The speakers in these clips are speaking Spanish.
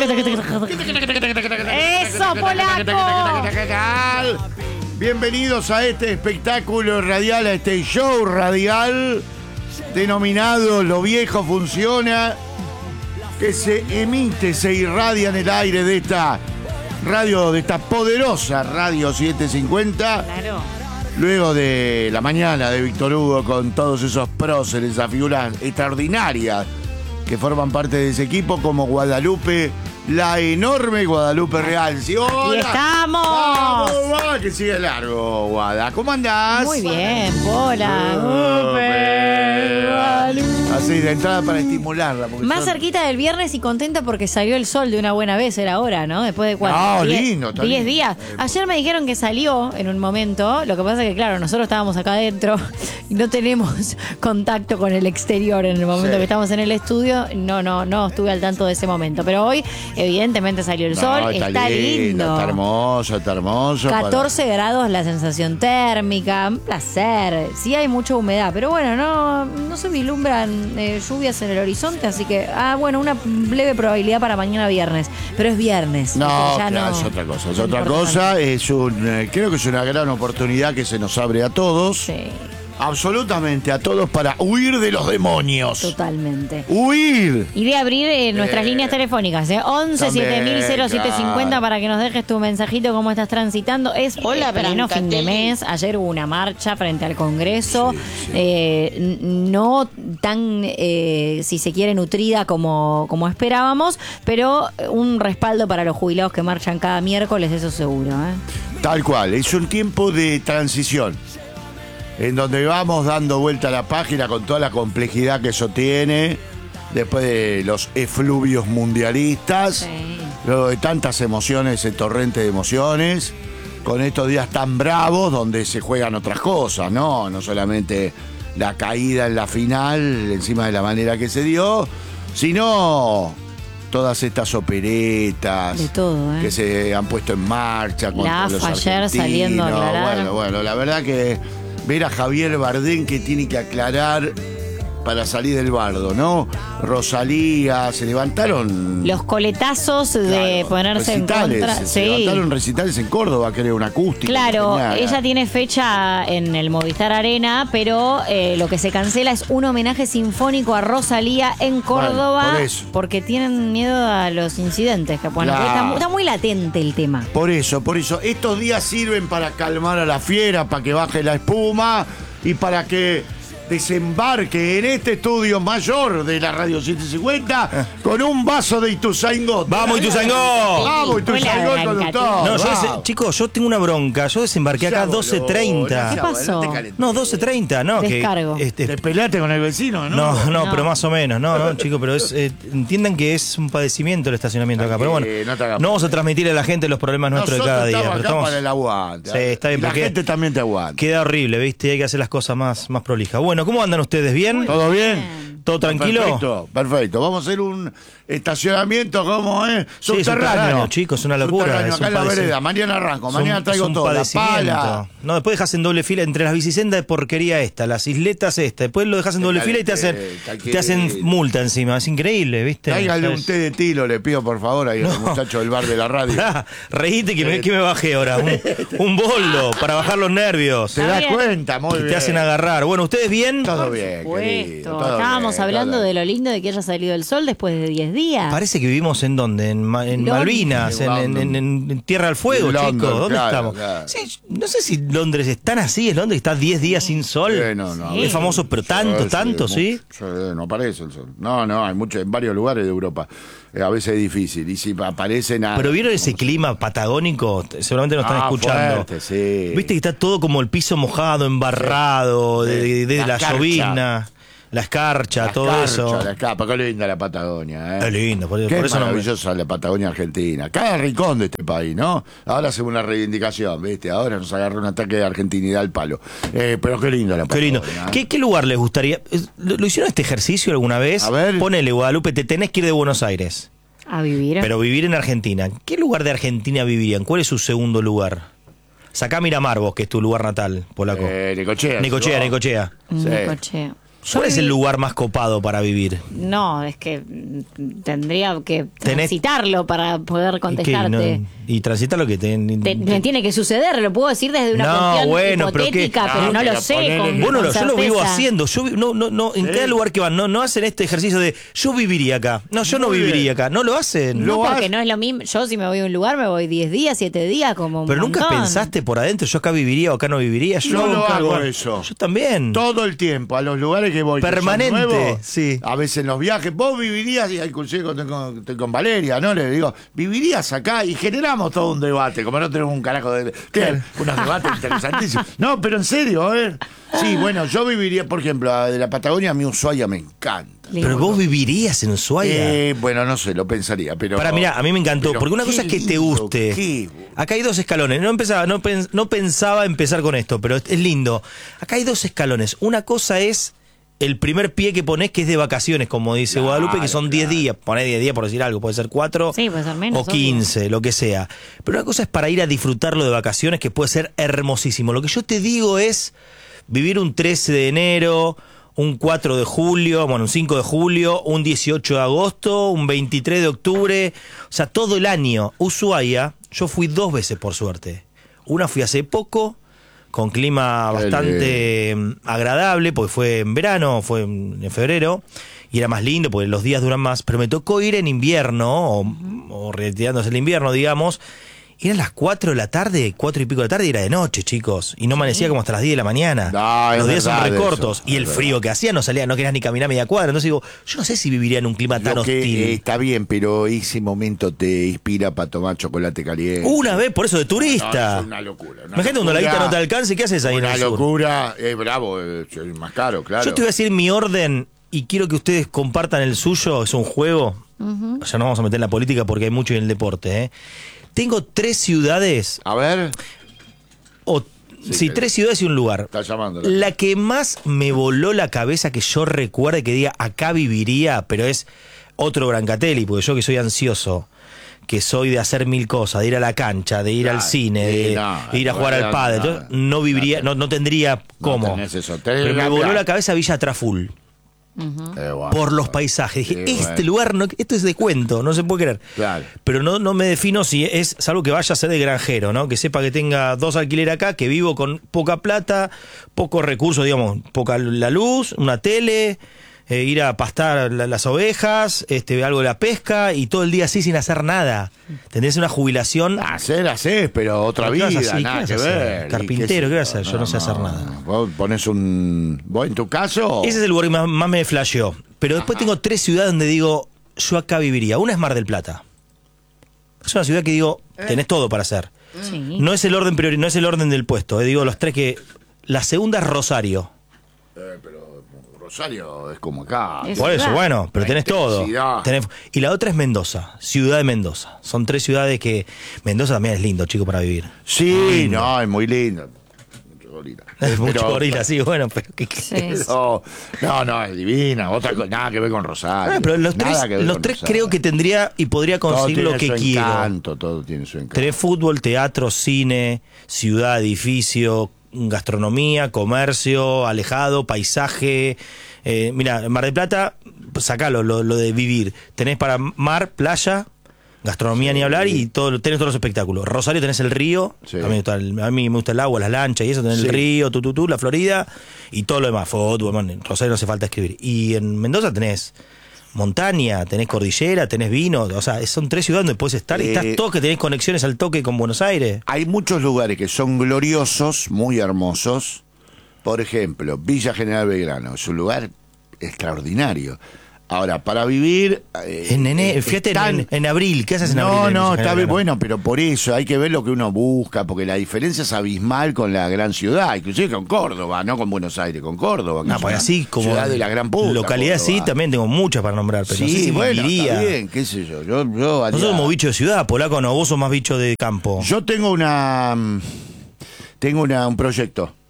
¡Eso, polaco! Bienvenidos a este espectáculo radial, a este show radial denominado Lo Viejo Funciona, que se emite, se irradia en el aire de esta radio, de esta poderosa Radio 750. Claro. Luego de la mañana de Víctor Hugo con todos esos próceres, esas figuras extraordinarias que forman parte de ese equipo, como Guadalupe, la enorme Guadalupe Real. ¿Sí? ¡Hola! ¡Y estamos! ¡Vamos, va! Que sigue largo, Guada. ¿Cómo andás? Muy bien, hola. Así, de entrada para estimularla. Más cerquita del viernes y contenta porque salió el sol de una buena vez, era hora, ¿no? Después de No, lindo, 10 días. Ayer me dijeron que salió en un momento, lo que pasa es que, claro, nosotros estábamos acá adentro y no tenemos contacto con el exterior en el momento que estamos en el estudio. No estuve al tanto de ese momento. Pero hoy, evidentemente, salió el sol, está lindo. Está hermoso. 14 grados la sensación térmica, un placer. Sí hay mucha humedad, pero bueno, no se vislumbran lluvias en el horizonte, así que, una leve probabilidad para mañana viernes. Pero es viernes. No, ya claro, es otra cosa. Es otra cosa. Creo que es una gran oportunidad que se nos abre a todos. Sí. Absolutamente a todos para huir de los demonios. Totalmente. ¡Huir! Y de abrir nuestras líneas telefónicas, 11 7000 0750 para que nos dejes tu mensajito, cómo estás transitando. Es pleno fin de mes. Ayer hubo una marcha frente al Congreso. Sí. No tan, si se quiere, nutrida como esperábamos, pero un respaldo para los jubilados que marchan cada miércoles, eso seguro. Tal cual. Es un tiempo de transición, en donde vamos dando vuelta a la página con toda la complejidad que eso tiene, después de los efluvios mundialistas, sí, luego de tantas emociones, ese torrente de emociones, con estos días tan bravos donde se juegan otras cosas, no solamente la caída en la final, encima de la manera que se dio, sino todas estas operetas de todo, que se han puesto en marcha contra los argentinos. Ayer saliendo a aclarar. Bueno, la verdad que ver a Javier Bardem, que tiene que aclarar para salir del bardo, ¿no? Rosalía, se levantaron los coletazos de ponerse en contra. Se levantaron recitales en Córdoba, creo, una acústica. Claro, ella tiene fecha en el Movistar Arena, pero lo que se cancela es un homenaje sinfónico a Rosalía en Córdoba, por eso, porque tienen miedo a los incidentes. Que, está muy latente el tema. Por eso, estos días sirven para calmar a la fiera, para que baje la espuma y para que desembarque en este estudio mayor de la Radio 750 con un vaso de Ituzaingó. ¡Vamos, Ituzaingó! ¡Vamos, Ituzaingó, conductor! No, chicos, yo tengo una bronca. Yo desembarqué acá a 12:30. ¿Qué pasó? No, 12:30, ¿no? Descargo. ¿Te peleaste con el vecino, no? No, pero más o menos. No, chicos, pero entiendan que es un padecimiento el estacionamiento acá. Pero bueno, no vamos a transmitirle a la gente los problemas nuestros de cada día. Nosotros pero estamos acá para el aguante. Sí, está bien. La gente también te aguanta. Queda horrible, ¿viste? Hay que hacer las cosas más prolijas. Bueno, ¿cómo andan ustedes? ¿Bien? ¿Todo bien? ¿Todo tranquilo? Perfecto. Vamos a hacer un estacionamiento, ¿cómo es? Subterráneo, chicos, es una locura. Acá en la vereda. Mañana arranco, mañana traigo todo. La pala. No, después dejas en doble fila entre las bicisendas de porquería las isletas después lo dejas en doble fila y te hacen multa encima. Es increíble, ¿viste? Tráigale un té de tilo, le pido por favor ahí al muchacho del bar de la radio. Reíte que me bajé ahora. Un boldo para bajar los nervios. ¿Te das cuenta? Muy bien. Te hacen agarrar. Bueno, ¿ustedes bien? Todo bien, querido. Estábamos hablando de lo lindo de que haya salido el sol después de 10 días. Parece que vivimos en ¿dónde? En Malvinas, en Tierra del Fuego, chicos. ¿Dónde estamos? Claro. Sí, no sé si Londres es tan así, es Londres está 10 días sin sol. Sí. Es famoso, pero tanto, ¿sí? No aparece el sol. No, hay mucho, en varios lugares de Europa. A veces es difícil. Y si aparece nada. Pero ¿vieron ese clima patagónico? Seguramente lo están escuchando. Fuerte, sí. Viste que está todo como el piso mojado, embarrado, de la llovizna. La escarcha, todo eso. La escarcha, qué linda la Patagonia, Es lindo, por qué eso maravillosa la Patagonia Argentina. Cada rincón de este país, ¿no? Ahora hacemos una reivindicación, ¿viste? Ahora nos agarró un ataque de argentinidad al palo. Pero qué linda la Patagonia. Qué lindo. ¿Qué lugar les gustaría? ¿Lo hicieron este ejercicio alguna vez? A ver. Ponele, Guadalupe, te tenés que ir de Buenos Aires. A vivir. Pero vivir en Argentina. ¿Qué lugar de Argentina vivirían? ¿Cuál es su segundo lugar? Sacá Miramar vos, que es tu lugar natal, polaco. Necochea. Necochea. Necochea. ¿Cuál es el lugar más copado para vivir? No, es que tendría que transitarlo para poder contestarte. Y transitar lo que me tiene que suceder, lo puedo decir desde una cuestión hipotética, pero no lo sé. Bueno, yo lo vivo haciendo. En cada lugar que van, no hacen este ejercicio de yo viviría acá. No, yo no viviría acá. No lo hacen. No, porque no es lo mismo. Yo si me voy a un lugar, me voy 10 días, 7 días, como un Pero montón. nunca pensaste por adentro, yo acá viviría o acá no viviría. Yo no lo hago eso. Yo también. Todo el tiempo, a los lugares que voy. Permanente, que son nuevos, sí. A veces en los viajes, vos vivirías, y inclusive estoy con Valeria, ¿no? Le digo, vivirías acá y generamos todo un debate, como no tenemos un carajo de... unos debates interesantísimos. No, pero en serio, a ver. Sí, bueno, yo viviría, por ejemplo, de la Patagonia, a mí Ushuaia me encanta. Pero vos vivirías en Ushuaia. Bueno, no sé, lo pensaría, pero... Mira, a mí me encantó, porque una cosa es que te guste. Acá hay 2 escalones. No pensaba empezar con esto, pero es lindo. Acá hay 2 escalones. Una cosa es el primer pie que ponés, que es de vacaciones, como dice Guadalupe, que son 10 días. Ponés 10 días por decir algo, puede ser 4 puede ser menos, o 15, obvio. Lo que sea. Pero una cosa es para ir a disfrutarlo de vacaciones, que puede ser hermosísimo. Lo que yo te digo es vivir un 13 de enero, un 4 de julio, un 5 de julio, un 18 de agosto, un 23 de octubre, o sea, todo el año. Ushuaia, yo fui 2 veces por suerte. Una fui hace poco, con clima bastante agradable, porque fue en verano, fue en febrero, y era más lindo, porque los días duran más, pero me tocó ir en invierno, o retirándose el invierno, digamos, y eran las 4 de la tarde, 4 y pico de la tarde, y era de noche, chicos. Y no amanecía como hasta las 10 de la mañana. Los días son recortos. Y el frío que hacía no querías ni caminar media cuadra. Entonces digo, yo no sé si viviría en un clima tan hostil. Está bien, pero ese momento te inspira para tomar chocolate caliente. Una vez, por eso, de turista. Es una locura. Imagínate cuando la guita no te alcance, ¿qué haces ahí en el sur? Una locura, es bravo, es más caro, claro. Yo te voy a decir mi orden y quiero que ustedes compartan el suyo. Es un juego. Ya no vamos a meter en la política porque hay mucho en el deporte, Tengo 3 ciudades. A ver. 3 ciudades y un lugar. Está llamando. La que más me voló la cabeza, que yo recuerde que diga acá viviría, pero es otro Brancatelli, porque yo que soy ansioso, que soy de hacer 1000 cosas, de ir a la cancha, de ir al cine, de ir a jugar al pádel, no viviría, no tendría cómo. Pero me voló la cabeza Villa Traful. Por los paisajes. Dije, lugar, esto es de cuento, no se puede creer. Claro. Pero no me defino si es algo que vaya a ser de granjero, ¿no? Que sepa que tenga 2 alquileres acá, que vivo con poca plata, pocos recursos, digamos, poca la luz, una tele, ir a pastar las ovejas, algo de la pesca, y todo el día así sin hacer nada. Tendrías una jubilación. Hacer, pero otra vida, nada que ver. Carpintero, ¿qué vas a hacer? Yo no sé hacer nada. Vos pones vos en tu caso. Ese es el lugar que más me flasheó. Pero después tengo 3 ciudades donde digo, yo acá viviría. Una es Mar del Plata. Es una ciudad que digo, tenés todo para hacer. Sí. No es el orden no es el orden del puesto. Digo, los 3 que... La segunda es Rosario. Pero Rosario es como acá. Por eso, bueno, pero tenés todo. Y la otra es Mendoza, ciudad de Mendoza. Son 3 ciudades que... Mendoza también es lindo, chico, para vivir. Sí, es muy lindo. Es mucho gorila, sí, bueno, pero no, es divina. Otra cosa, nada que ver con Rosario. Pero los 3 creo que tendría y podría conseguir lo que quiero. Todo tiene su encanto. Tenés fútbol, teatro, cine, ciudad, edificio, gastronomía, comercio, alejado, paisaje. Mira, Mar del Plata, sacalo, lo de vivir. Tenés para mar, playa, gastronomía ni hablar, y tenés todos los espectáculos. Rosario tenés el río, a mí me gusta el agua, las lanchas y eso, tenés el río, la Florida, y todo lo demás, fútbol, en Rosario no hace falta escribir. Y en Mendoza tenés montaña, tenés cordillera, tenés vino, o sea, son 3 ciudades donde puedes estar, y estás toque, tenés conexiones al toque con Buenos Aires. Hay muchos lugares que son gloriosos, muy hermosos. Por ejemplo, Villa General Belgrano, es un lugar extraordinario. Ahora, para vivir... fíjate, en abril, ¿qué haces en abril? No, está bien, bueno, pero por eso hay que ver lo que uno busca, porque la diferencia es abismal con la gran ciudad, inclusive con Córdoba, no con Buenos Aires, con Córdoba. No, pues así como ciudad de la gran puta. Localidad Córdoba. Sí, también tengo muchas para nombrar, pero no sé si viviría. Está bien, qué sé yo. Yo Nosotros somos bicho de ciudad, polaco no, vos sos más bicho de campo. Yo tengo un proyecto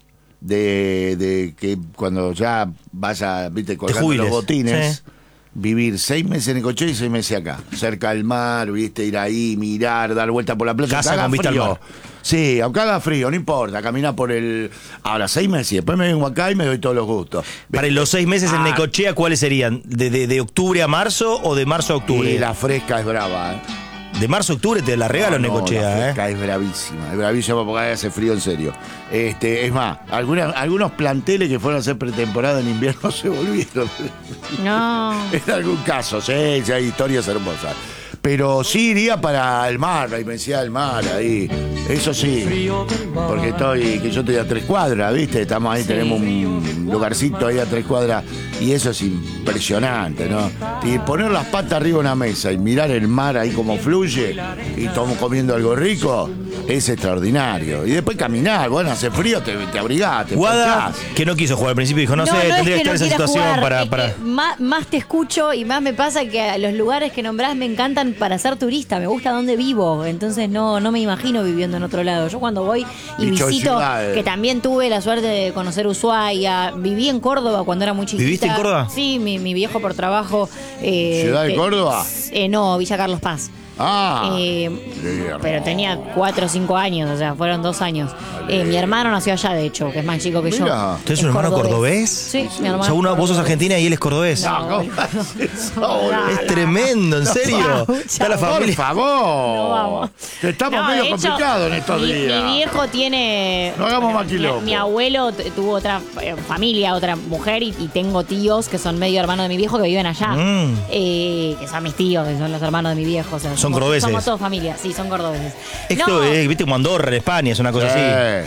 de que cuando ya vaya, colgando los botines... Vivir 6 meses en Necochea y 6 meses acá, cerca del mar, ir ahí, mirar, dar vuelta por la playa. Casa con vista al mar. Sí, aunque haga frío, no importa, caminar por el... Ahora, 6 meses, y después me vengo acá y me doy todos los gustos. Para los 6 meses en Necochea, ¿cuáles serían? ¿De octubre a marzo o de marzo a octubre? Y la fresca es brava, ¿eh? De marzo a octubre te la regalo en Necochea, la fresca es bravísima porque hace frío en serio. Es más, algunos planteles que fueron a hacer pretemporada en invierno se volvieron. No. En algún caso, sí, hay historias hermosas. Pero sí iría para el mar, la inmensidad del mar, ahí. Eso sí, porque yo estoy a 3 cuadras, ¿viste? Estamos ahí, tenemos un lugarcito ahí a 3 cuadras y eso es impresionante, ¿no? Y poner las patas arriba de una mesa y mirar el mar ahí como fluye y estamos comiendo algo rico, es extraordinario. Y después caminar, bueno, hace frío, te abrigás, te Guada, ponchás. que no quiso jugar al principio, dijo, no sé, tendría que estar en esa situación jugar, para... Más te escucho y más me pasa que a los lugares que nombrás me encantan para ser turista, me gusta donde vivo, entonces no me imagino viviendo en otro lado. Yo cuando voy y Bicho de visito, ciudades. que también tuve la suerte de conocer Ushuaia, viví en Córdoba cuando era muy chiquita. ¿Viviste en Córdoba? Sí, mi viejo por trabajo. ¿Ciudad de Córdoba? No, Villa Carlos Paz. Pero tenía 4 o 5 años, o sea, fueron 2 años. Mi hermano nació allá, de hecho, que es más chico que yo. Mira. ¿Usted es un hermano cordobés? Sí, mi hermano. O sea, vos sos argentina y él es cordobés. No, ¿cómo haces eso, boludo? Es tremendo, en serio. Está la Por familia. favor. No vamos. Que estamos No, medio de hecho, complicados en estos días. Mi viejo tiene... No hagamos más quilombo. Mi abuelo tuvo otra familia, otra mujer, y tengo tíos que son medio hermanos de mi viejo que viven allá. Que son mis tíos, que son los hermanos de mi viejo. O sea, Son cordobeses. Somos todos familia, sí, son cordobeses. Esto viste como Andorra en España, es una cosa así.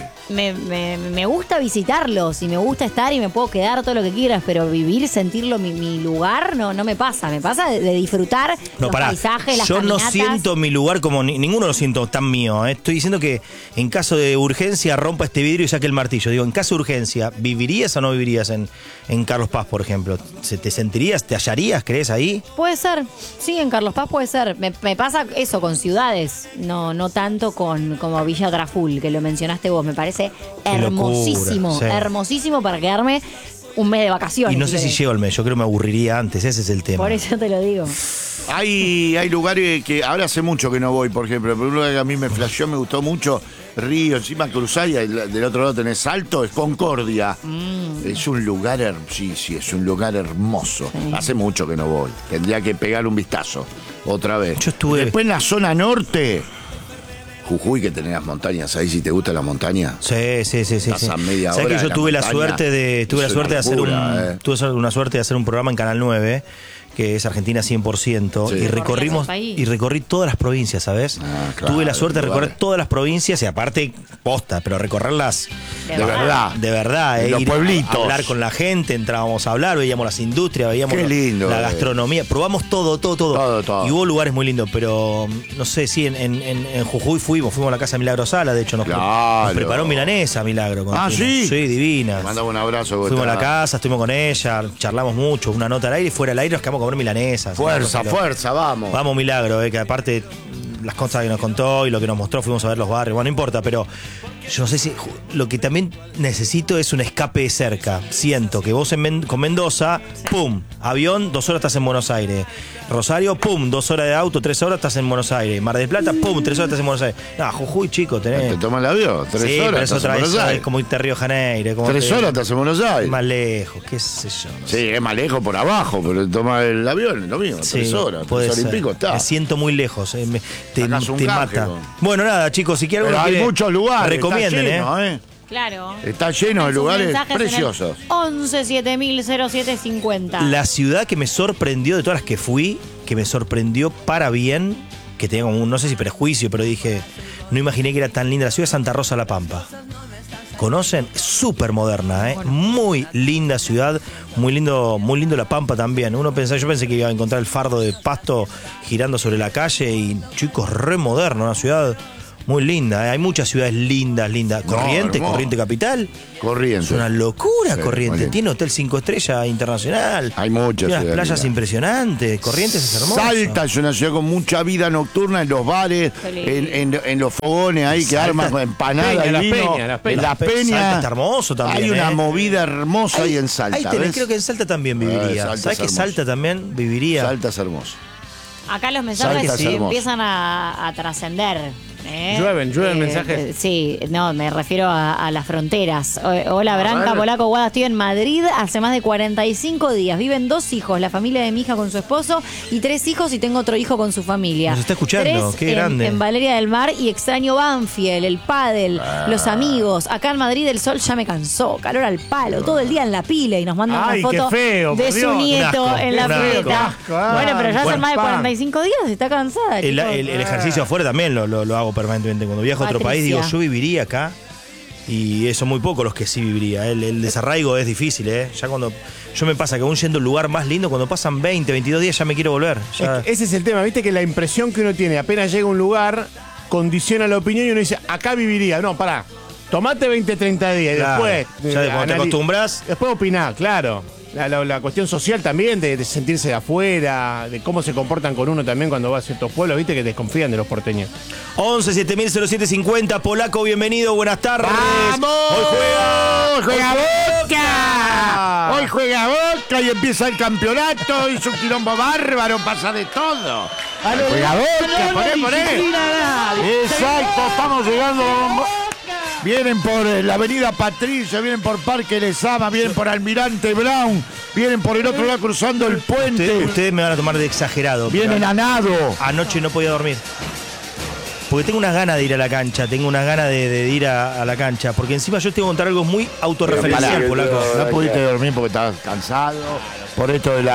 Me gusta visitarlos y me gusta estar y me puedo quedar todo lo que quieras, pero vivir, sentirlo mi lugar, no me pasa. Me pasa de disfrutar No, los pará. paisajes, las Yo caminatas. no siento mi lugar como ninguno lo siento tan mío. Estoy diciendo que en caso de urgencia rompa este vidrio y saque el martillo. Digo, en caso de urgencia, ¿vivirías o no vivirías en Carlos Paz, por ejemplo? ¿Te sentirías, te hallarías, crees ahí? Puede ser, sí, en Carlos Paz puede ser. Me pasa eso con ciudades, no tanto como Villa Traful, que lo mencionaste vos. Me parece hermosísimo, locura, sí. Hermosísimo para quedarme un mes de vacaciones. Y no sé si llego al mes, yo creo que me aburriría antes, ese es el tema. Por eso te lo digo. Hay lugares que ahora hace mucho que no voy, por ejemplo, pero un lugar que a mí me flasheó, me gustó mucho, Río, encima cruzás y del otro lado tenés Salto, es Concordia. Es un lugar, sí, es un lugar hermoso. Sí. Hace mucho que no voy, tendría que pegar un vistazo otra vez. Yo estuve... Después en la zona norte, Jujuy, que tenés las montañas ahí, si te gusta la montaña. Sí. Estás a media ¿Sabés hora que yo de tuve la la montaña? suerte de Es una locura, tuve una suerte de hacer un programa en Canal 9, que es Argentina 100%, Sí. y recorrí todas las provincias, ¿sabes? Claro, Tuve la suerte de recorrer lugares. todas las provincias y aparte posta, pero recorrerlas De de verdad, En los ir pueblitos. a hablar con la gente, entrábamos a hablar, veíamos las industrias, veíamos Qué lindo, la gastronomía, probamos todo. Todo. Y hubo lugares muy lindos, pero no sé, sí, en Jujuy fuimos a la casa de Milagro Sala, de hecho nos preparó milanesa Milagro. ¿Sí? Sí, divina. Te mandamos un abrazo. Fuimos a la casa, estuvimos con ella, charlamos mucho, una nota al aire, y fuera al aire nos quedamos a comer milanesas. Fuerza, vamos. Vamos, Milagro, que aparte las cosas que nos contó y lo que nos mostró, fuimos a ver los barrios, bueno, no importa, pero yo no sé si lo que también necesito es un escape de cerca. Siento que vos con Mendoza, pum, avión, 2 horas estás en Buenos Aires. Rosario, pum, 2 horas de auto, 3 horas estás en Buenos Aires. Mar del Plata, pum, 3 horas estás en Buenos Aires. No, Jujuy, chico, tenés. ¿Te tomas el avión? 3 Sí, horas pero eso estás en Buenos Aires. es como irte a Río de Janeiro. 3 horas estás en Buenos Aires. Más lejos, qué sé yo. No sé. Sí, es más lejos por abajo, pero toma el avión, es lo mismo, 3 horas. 3 horas y pico está. Me siento muy lejos, te Sacás un canje, mata. ¿no? Bueno, nada, chicos, si quieren Pero hay muchos lugares. recomienden, está lleno, Claro. Está lleno de Sus lugares mensajes preciosos. en el 11 7000 0750. La ciudad que me sorprendió de todas las que fui, que me sorprendió para bien, que tenía como no sé si prejuicio, pero dije, no imaginé que era tan linda la ciudad, es Santa Rosa La Pampa. ¿Conocen? Súper moderna, ¿eh? Bueno. Muy linda ciudad, muy lindo La Pampa también. Yo pensé que iba a encontrar el fardo de Pasto girando sobre la calle y, chicos, re moderno, una ciudad muy linda, ¿eh? Hay muchas ciudades lindas. Corrientes, hermoso. Corriente Capital. Corrientes. Es una locura, Sí, muy Corrientes. lindo. Tiene hotel 5 estrellas internacional. Hay muchas Tiene unas ciudades playas lindas. impresionantes. Corrientes es hermoso. Salta es una ciudad con mucha vida nocturna en los bares, Qué lindo. en los fogones ahí que Salta. arman con empanadas Peña, y las vino. peñas, las peñas. En las Salta peñas está hermoso también. hay una ¿eh? movida hermosa ahí en Salta. Ahí tenés, ¿ves? creo que en Salta también viviría. Salta ¿Sabes es que hermoso. Salta también viviría? Salta es hermoso. Acá los mensajes Salta es hermoso. empiezan a trascender. Llueven mensajes. Sí, no, me refiero a las fronteras. Hola, Branca, Polaco, Guada, estoy en Madrid hace más de 45 días. Viven 2 hijos, la familia de mi hija con su esposo y 3 hijos y tengo otro hijo con su familia. Nos está escuchando, 3 qué grande. En Valeria del Mar y extraño Banfield, el pádel, los amigos. Acá en Madrid el sol ya me cansó, calor al palo, todo el día en la pila y nos mandan una foto qué feo, de su nieto asco, en la un asco. pileta. Bueno, pero ya hace más de 45 días, está cansada. El ejercicio afuera también lo hago permanentemente. Cuando viajo a otro país digo, yo viviría acá. Y son muy pocos los que sí viviría. El desarraigo es difícil, ¿eh? Ya cuando yo me pasa que aún yendo al lugar más lindo, cuando pasan 20, 22 días ya me quiero volver. Ya. Ese es el tema, viste que la impresión que uno tiene apenas llega a un lugar condiciona la opinión y uno dice, acá viviría. No, pará, tomate 20, 30 días y después... Ya cuando te acostumbras... Después opinás, claro. La cuestión social también, de sentirse de afuera, de cómo se comportan con uno también cuando va a ciertos pueblos, viste que desconfían de los porteños. 11 700750, Polaco, bienvenido, buenas tardes. ¡Vamos! Hoy juega Boca. Hoy juega Boca y empieza el campeonato, es un quilombo bárbaro, pasa de todo. Juega Boca, poné. Exacto, estamos llegando. Vienen por la avenida Patricia, vienen por Parque Lezama, vienen por Almirante Brown, vienen por el otro lado cruzando el puente. Ustedes me van a tomar de exagerado. Vienen a nado. Anoche no podía dormir. Porque tengo unas ganas de ir a la cancha, tengo unas ganas de ir a la cancha. Porque encima yo te voy a contar algo muy autorreferencial, Polaco. No pudiste dormir porque estabas cansado. Por esto de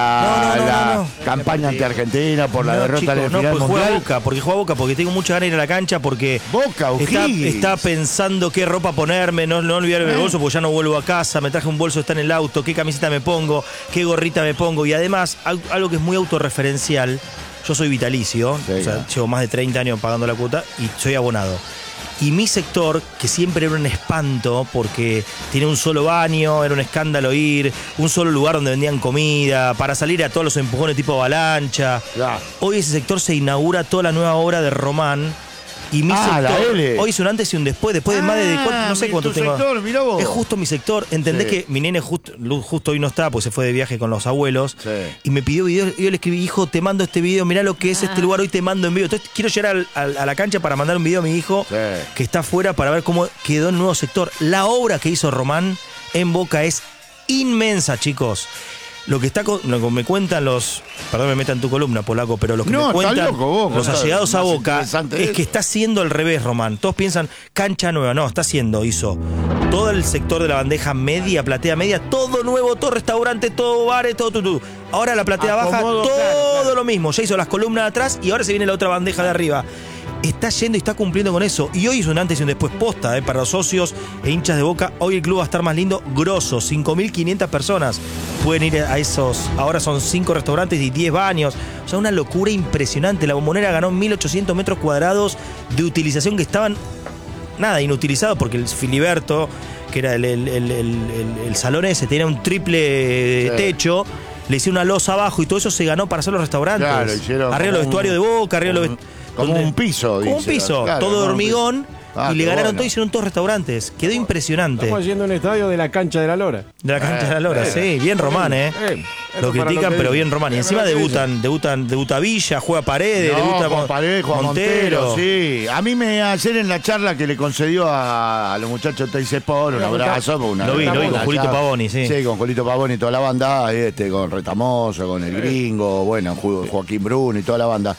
la campaña ante Argentina, por la derrota en el final mundial. Porque juega Boca, porque tengo mucha ganas de ir a la cancha, porque Boca, está pensando qué ropa ponerme, no olvidarme el bolso, porque ya no vuelvo a casa, me traje un bolso, está en el auto, qué camiseta me pongo, qué gorrita me pongo. Y además, algo que es muy autorreferencial, yo soy vitalicio, o sea, llevo más de 30 años pagando la cuota y soy abonado. Y mi sector, que siempre era un espanto porque tiene un solo baño, era un escándalo ir, un solo lugar donde vendían comida, para salir a todos los empujones tipo avalancha. Claro. Hoy ese sector se inaugura toda la nueva obra de Román. Y mi sector, hoy es un antes y un después de más de no sé cuánto tengo. Sector, mirá vos. Es justo mi sector. Entendés que mi nene justo hoy no está, porque se fue de viaje con los abuelos. Sí. Y me pidió video. Yo le escribí, hijo, te mando este video, mirá lo que es este lugar, hoy te mando en vivo. Entonces quiero llegar a la cancha para mandar un video a mi hijo que está afuera para ver cómo quedó el nuevo sector. La obra que hizo Román en Boca es inmensa, chicos. Lo que me cuentan perdón, me meta en tu columna, Polaco, pero lo que me cuentan los allegados a Boca es que está haciendo al revés, Román. Todos piensan cancha nueva, no, hizo todo el sector de la bandeja media, platea media, todo nuevo, todo restaurante, todo bares, todo. Ahora la platea baja, todo lo mismo. Ya hizo las columnas de atrás y ahora se viene la otra bandeja de arriba. Está yendo y está cumpliendo con eso. Y hoy es un antes y un después posta, para los socios e hinchas de Boca. Hoy el club va a estar más lindo, grosso, 5.500 personas pueden ir a esos. Ahora son 5 restaurantes y 10 baños. O sea, una locura impresionante. La Bombonera ganó 1.800 metros cuadrados de utilización que estaban inutilizados, porque el Filiberto, que era el salón ese, tenía un triple techo. Le hicieron una losa abajo y todo eso se ganó para hacer los restaurantes. Claro, hicieron arriba los vestuarios de Boca, arriba como un piso. Como un piso, claro, todo de hormigón. Y le ganaron todo y hicieron todos restaurantes. Quedó impresionante. Estamos yendo a un estadio de la Cancha de la Lora. De la Cancha de la Lora, sí. Bien Román, Lo critican, pero bien Román. Y encima debuta Villa, juega Paredes, debuta Paredes, juega Montero. Sí. A mí ayer en la charla que le concedió a los muchachos de Teis Sport, un abrazo. Lo vi con Julito Pavoni, sí. Sí, con Julito Pavoni y toda la banda, con Retamoso, con el Gringo, bueno, Joaquín Bruno y toda la banda.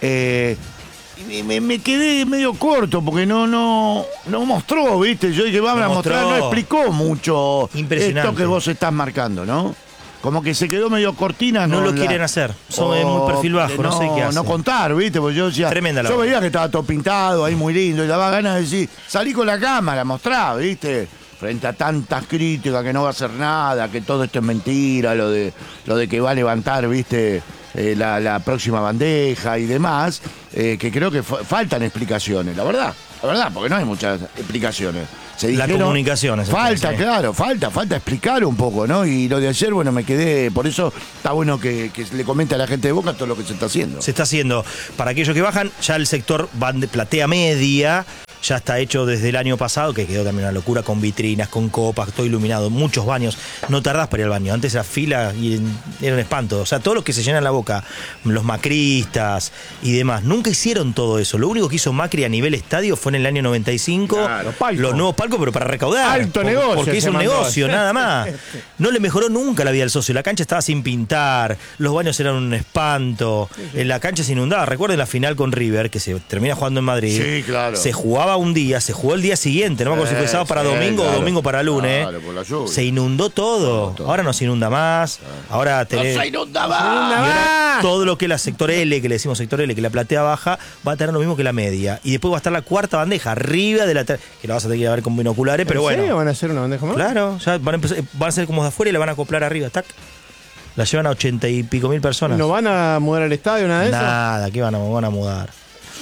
Me quedé medio corto porque no mostró, ¿viste? Yo dije, vamos a mostrar, no explicó mucho esto que vos estás marcando, ¿no? Como que se quedó medio cortina. No lo quieren hacer, son muy perfil bajo, no sé qué hacen. No contar, ¿viste? Porque yo decía, tremenda yo veía que estaba todo pintado, ahí muy lindo, y daba ganas de decir, salí con la cámara, mostrá, ¿viste? Frente a tantas críticas, que no va a hacer nada, que todo esto es mentira, lo de que va a levantar, ¿viste? La próxima bandeja y demás, que creo que faltan explicaciones, la verdad, porque no hay muchas explicaciones. La comunicación. Falta explicar un poco, ¿no? Y lo de ayer, bueno, me quedé, por eso está bueno que le comente a la gente de Boca todo lo que se está haciendo. Se está haciendo. Para aquellos que bajan, ya el sector van de platea media, ya está hecho desde el año pasado, que quedó también una locura, con vitrinas, con copas, todo iluminado, muchos baños. No tardás para ir al baño. Antes era fila y era un espanto. O sea, todos los que se llenan la boca, los macristas y demás, nunca hicieron todo eso. Lo único que hizo Macri a nivel estadio fue en el año 95, los nuevos palcos, pero para recaudar. Alto negocio. Porque es un negocio, nada más. No le mejoró nunca la vida al socio. La cancha estaba sin pintar, los baños eran un espanto, la cancha se inundaba. Recuerden la final con River, que se termina jugando en Madrid. Sí, claro. Se jugaba un día, se jugó el día siguiente, no me acuerdo si fue sábado para domingo o domingo para lunes. Claro, por la lluvia. Se inundó todo. Ahora no se inunda más. Ahora tenés. ¡No se inunda más! Y ahora todo lo que es la sector L, que le decimos sector L, que la platea baja, va a tener lo mismo que la media. Y después va a estar la cuarta bandeja, arriba de la que la vas a tener que ir a ver con binoculares, pero bueno. ¿En serio van a hacer una bandeja más? Claro, ya van a ser como de afuera y la van a acoplar arriba, tac. La llevan a 80 y pico mil personas. ¿No van a mudar al estadio nada de eso? Nada, ¿qué van a mudar?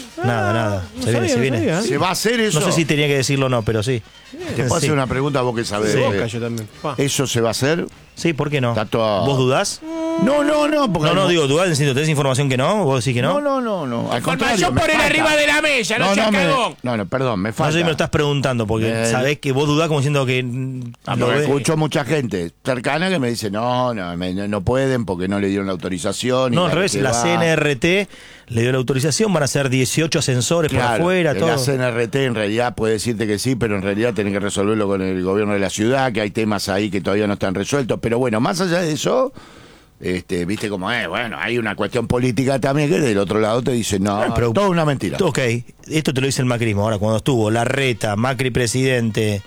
Nada. Se viene. ¿Se va a hacer eso? No sé si tenía que decirlo o no, pero sí. Te puedo hacer una pregunta, vos que sabés. Sí. Boca, yo también. ¿Eso se va a hacer? Sí, ¿por qué no? Está todo- ¿Vos dudás? No. Porque No, digo, dudás, necesito, ¿tenés información que no? ¿Vos decís que no? No. Al contrario, Información me por el falta. arriba de la mesa, no seas cagón. No, perdón, me No falta. sé si me lo estás preguntando, porque sabés que vos dudás como diciendo que... Porque escucho mucha gente cercana que me dice, no pueden porque no le dieron la autorización. y No, al la revés, que la va. CNRT le dio la autorización, van a ser 18 ascensores por Claro, afuera, todo. la CNRT en realidad puede decirte que sí, pero en realidad tienen que resolverlo con el gobierno de la ciudad, que hay temas ahí que todavía no están resueltos. Pero bueno, más allá de eso, viste como bueno, hay una cuestión política también que del otro lado te dice, no, pero todo una mentira. Ok, esto te lo dice el macrismo. Ahora, cuando estuvo Larreta, Macri presidente,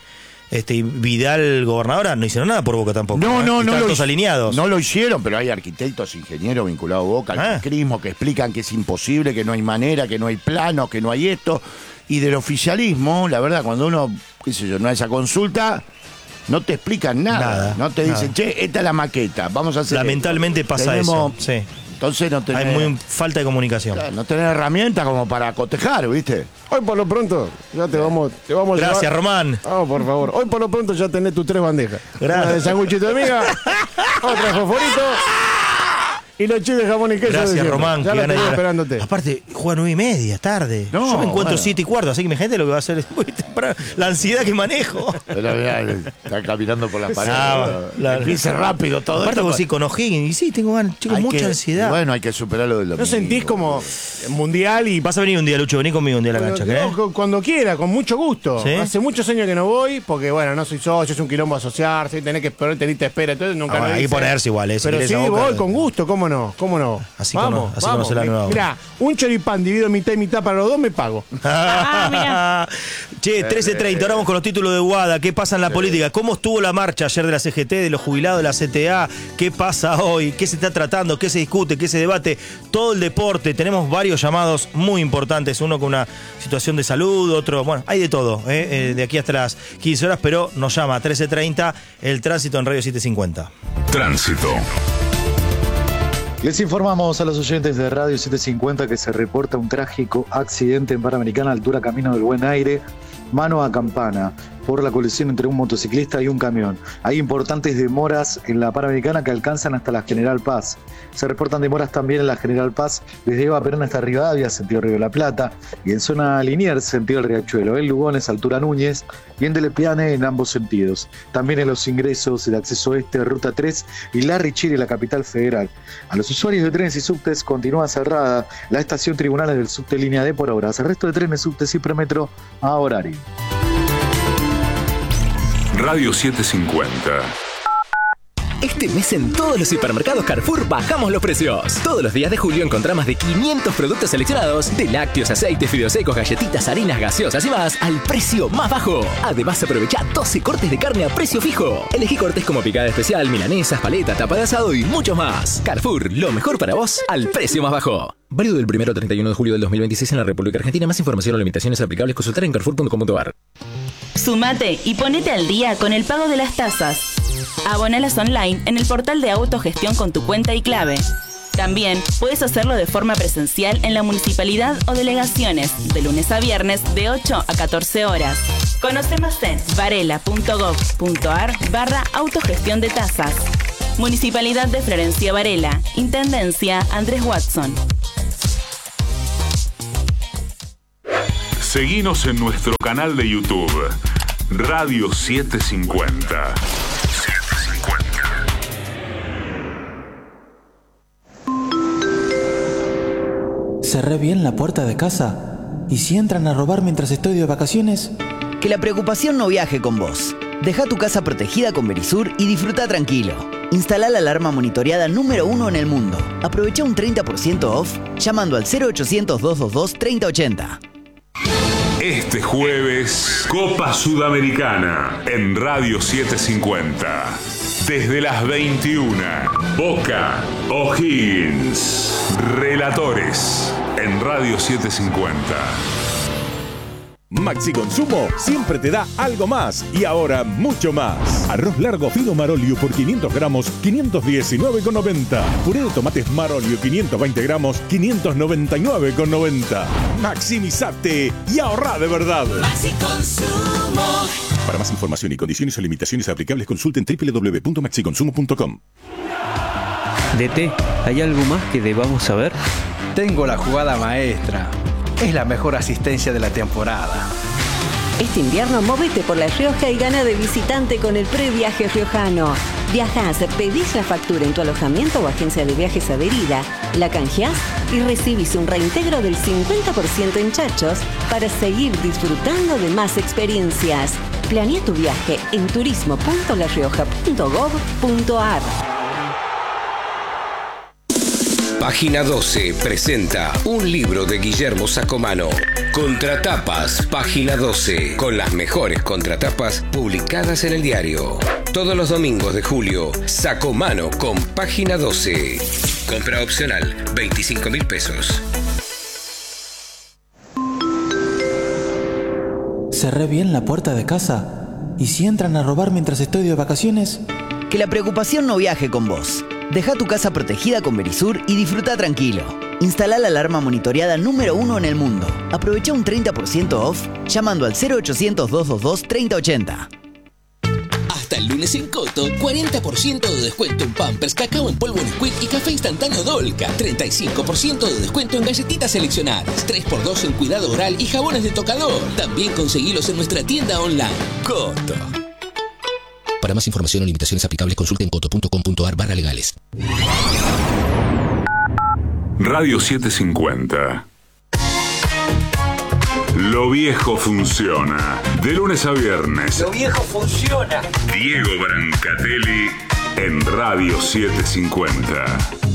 y Vidal gobernadora, no hicieron nada por Boca tampoco. No, Están todos alineados. No lo hicieron, pero hay arquitectos, ingenieros vinculados a Boca, al macrismo, que explican que es imposible, que no hay manera, que no hay plano, que no hay esto. Y del oficialismo, la verdad, cuando uno, qué sé yo, no hay esa consulta, no te explican nada. No te dicen, che, esta es la maqueta, vamos a hacer Lamentablemente esto. pasa eso. Sí. Entonces no tenés, Hay muy falta de comunicación. no tenés herramientas como para cotejar, ¿viste? Hoy por lo pronto, ya te vamos a Gracias, llevar. Román. Por favor. Hoy por lo pronto ya tenés tus 3 bandejas. Gracias. Una de sanguchito de miga, otra de fosforito y los chips de jamón y queso. de Gracias, siempre. Román. Ya que la gana tenía de- esperándote. Aparte, juega 9:30, tarde. No, Yo me encuentro bueno. 7:15, así que imagínate lo que va a hacer es muy temprano. La ansiedad que manejo. Pero mirá, está caminando por las paredes. Claro. Empieza rápido todo Aparte esto. vos sí con O'Higgins, y sí, tengo ganas, chicos, Hay mucha que- ansiedad. Bueno, hay que superarlo del domingo. ¿No sentís como mundial y Vas a venir un día, Lucho, vení conmigo un día a la cancha, ¿querés? Cuando quiera, con mucho gusto. ¿Sí? Hace muchos años que no voy, porque bueno, no soy socio, es un quilombo asociarse, tenés que ponerte lista de espera, entonces nunca bueno, lo hay que hice. ponerse igual, si Pero querés sí, a Boca, voy con gusto, ¿cómo no? Así conoce la nueva Boca. Mirá, un choripán dividido mitad y mitad para los dos me pago. Mirá. Che, 13:30, ahora vamos con los títulos de Guada. ¿Qué pasa en la política? ¿Cómo estuvo la marcha ayer de la CGT, de los jubilados de la CTA? ¿Qué pasa hoy? ¿Qué se está tratando? ¿Qué se discute? ¿Qué se debate? Todo el deporte. Tenemos varios llamados muy importantes. Uno con una situación de salud, otro... Bueno, hay de todo, de aquí hasta las 15 horas, pero nos llama a 13:30 el tránsito en Radio 750. Tránsito. Les informamos a los oyentes de Radio 750 que se reporta un trágico accidente en Panamericana, altura Camino del Buen Aire, mano a campana, por la colisión entre un motociclista y un camión. Hay importantes demoras en la Panamericana que alcanzan hasta la General Paz. Se reportan demoras también en la General Paz desde Eva Perón hasta Rivadavia, sentido Río de la Plata, y en zona Liniers, sentido el Riachuelo, en Lugones, altura Núñez, y en Telepiane en ambos sentidos. También en los ingresos de acceso este, Ruta 3 y La Richiri, la capital federal. A los usuarios de trenes y subtes continúa cerrada la estación Tribunales del Subte Línea D por horas. El resto de trenes, subtes y premetro a horario. Radio 750. Este mes en todos los supermercados Carrefour bajamos los precios. Todos los días de julio encontrá más de 500 productos seleccionados, de lácteos, aceites, fideos secos, galletitas, harinas, gaseosas y más, al precio más bajo. Además aprovecha 12 cortes de carne a precio fijo. Elegí cortes como picada especial, milanesas, paleta, tapa de asado y mucho más. Carrefour, lo mejor para vos al precio más bajo. Válido del 1 al 31 de julio del 2026 en la República Argentina. Más información o limitaciones aplicables consultar en carrefour.com.ar. Sumate y ponete al día con el pago de las tasas. Abonalas online en el portal de autogestión con tu cuenta y clave. También puedes hacerlo de forma presencial en la municipalidad o delegaciones, de lunes a viernes de 8 a 14 horas. Conoce más en varela.gov.ar/autogestión de tasas. Municipalidad de Florencia Varela. Intendencia Andrés Watson. Seguinos en nuestro canal de YouTube, Radio 750. ¿Cerré bien la puerta de casa? ¿Y si entran a robar mientras estoy de vacaciones? Que la preocupación no viaje con vos. Deja tu casa protegida con Verisur y disfruta tranquilo. Instala la alarma monitoreada número 1 en el mundo. Aprovecha un 30% off llamando al 0800-222-3080. Este jueves, Copa Sudamericana en Radio 750. Desde las 21, Boca O'Higgins. Relatores en Radio 750. Maxi Consumo siempre te da algo más y ahora mucho más. Arroz largo fino Marolio por 500 gramos, 519,90. Puré de tomates Marolio 520 gramos, 599,90. Maximizate y ahorra de verdad. Maxi Consumo. Para más información y condiciones o limitaciones aplicables, consulten www.maxiconsumo.com. DT, ¿hay algo más que debamos saber? Tengo la jugada maestra. Es la mejor asistencia de la temporada. Este invierno móvete por La Rioja y gana de visitante con el previaje riojano. Viajás, pedís la factura en tu alojamiento o agencia de viajes adherida, la canjeás y recibís un reintegro del 50% en chachos para seguir disfrutando de más experiencias. Planea tu viaje en turismo.larioja.gov.ar. Página 12 presenta un libro de Guillermo Sacomano. Contratapas, Página 12, con las mejores contratapas publicadas en el diario. Todos los domingos de julio, Sacomano con Página 12. Compra opcional, 25.000 pesos. ¿Cerré bien la puerta de casa? ¿Y si entran a robar mientras estoy de vacaciones? Que la preocupación no viaje con vos. Deja tu casa protegida con Verisur y disfruta tranquilo. Instala la alarma monitoreada número 1 en el mundo. Aprovecha un 30% off llamando al 0800-222-3080. Hasta el lunes en Coto, 40% de descuento en Pampers, cacao en polvo Nesquik y café instantáneo Dolca. 35% de descuento en galletitas seleccionadas. 3x2 en cuidado oral y jabones de tocador. También conseguilos en nuestra tienda online. Coto. Para más información o limitaciones aplicables, consulten coto.com.ar/legales. Radio 750. Lo viejo funciona. De lunes a viernes. Lo viejo funciona. Diego Brancatelli en Radio 750.